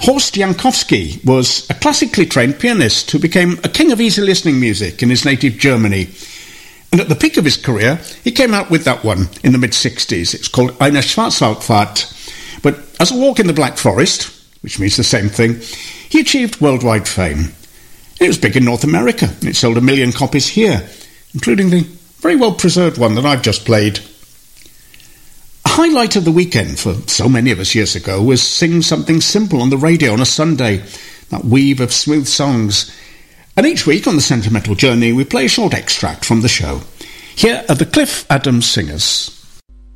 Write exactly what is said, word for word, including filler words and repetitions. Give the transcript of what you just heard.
Horst Jankowski was a classically trained pianist who became a king of easy listening music in his native Germany. And at the peak of his career, he came out with that one in the mid-sixties. It's called Eine Schwarzwaldfahrt. But as a walk in the Black Forest, which means the same thing, he achieved worldwide fame. It was big in North America, and it sold a million copies here, including the very well-preserved one that I've just played. A highlight of the weekend for so many of us years ago was Sing Something Simple on the radio on a Sunday, that weave of smooth songs. And each week on the Sentimental Journey, we play a short extract from the show. Here are the Cliff Adams Singers.